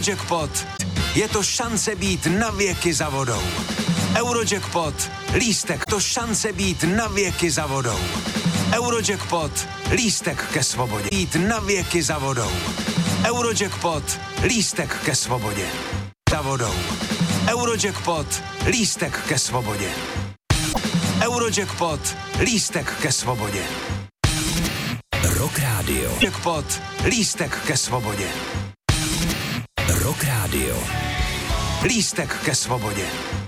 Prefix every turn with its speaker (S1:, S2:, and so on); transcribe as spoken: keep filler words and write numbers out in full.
S1: Eurojackpot. Je to šance být na věky za vodou. Eurojackpot. Lístek, to šance být na věky za vodou. Eurojackpot. Lístek ke svobodě. Být na věky za vodou. Eurojackpot. Lístek ke svobodě. Za vodou. Eurojackpot. Lístek ke svobodě. Eurojackpot. Lístek ke svobodě.
S2: Rock Radio.
S1: Jackpot. Lístek ke svobodě.
S2: Rock Radio.
S1: Lístek ke svobodě.